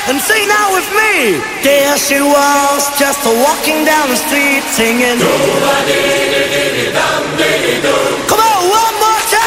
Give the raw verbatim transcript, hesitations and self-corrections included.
and sing now with me. There she was, just a walking down the street, singing. Nobody